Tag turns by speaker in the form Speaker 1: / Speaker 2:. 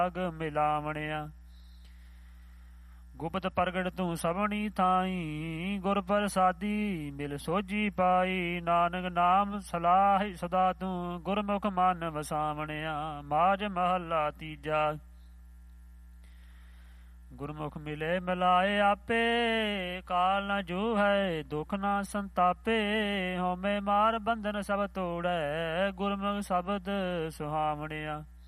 Speaker 1: ਅਗ ਮਿਲਾਵਣਿਆ। ਗੁਪਤ ਪ੍ਰਗਟ ਤੂੰ ਸਭਨੀ ਥਾਈ, ਗੁਰ ਪ੍ਰਸਾਦੀ ਮਿਲ ਸੋਝੀ ਪਾਈ। ਨਾਨਕ ਨਾਮ ਸਲਾਹ ਸਦਾ ਤੂੰ, ਗੁਰਮੁਖ ਮਨ ਵਸਾਵਣਿਆ। ਮਾਝ ਮਹੱਲਾ ਤੀਜਾ। ਗੁਰਮੁਖ ਮਿਲੇ ਮਿਲਾਏ ਆਪੇ, ਕਾਲ ਨ ਜੂਹੈ ਦੁਖ ਨਾ ਸੰਤਾਪੇ। ਹਉਮੈ ਮਾਰ ਬੰਧਨ ਸਭ ਤੋੜੈ, ਗੁਰਮੁਖ ਸ਼ਬਦ ਸੁਹਾਵਣਿਆ।